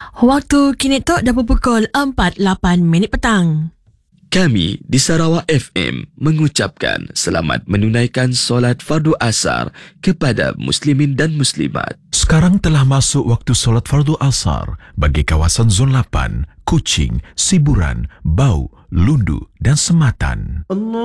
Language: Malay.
Waktu kini tok dah pukul 4.08 petang. Kami di Sarawak FM mengucapkan selamat menunaikan solat fardu asar kepada muslimin dan muslimat. Sekarang telah masuk waktu solat fardu asar bagi kawasan Zon 8, Kuching, Siburan, Bau, Lundu dan Sematan.